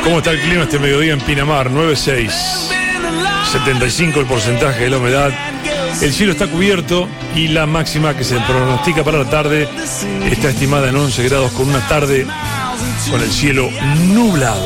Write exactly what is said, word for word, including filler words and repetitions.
¿Cómo está el clima este mediodía en Pinamar? nueve seis. setenta y cinco el porcentaje de la humedad. El cielo está cubierto y la máxima que se pronostica para la tarde está estimada en once grados, con una tarde con el cielo nublado.